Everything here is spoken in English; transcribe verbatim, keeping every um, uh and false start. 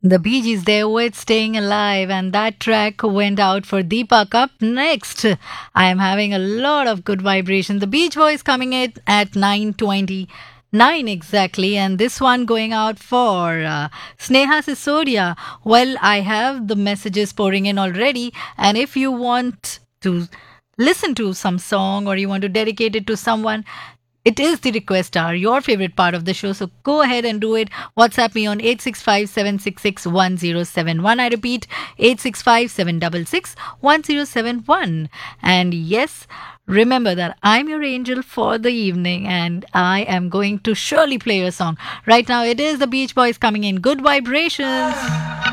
The Bee Gees there with Staying Alive, and that track went out for Deepak. Up next, I am having a lot of good vibration. The Beach Boys coming in at nine twenty-nine exactly, and this one going out for uh, Sneha Sisodia. Well, I have the messages pouring in already, and if you want to listen to some song or you want to dedicate it to someone, it is the request hour, your favorite part of the show. So go ahead and do it. WhatsApp me on eight six five, seven six six, one zero seven one. I repeat, eight six five, seven six six, one zero seven one. And yes, remember that I'm your angel for the evening and I am going to surely play your song. Right now, it is the Beach Boys coming in. Good vibrations.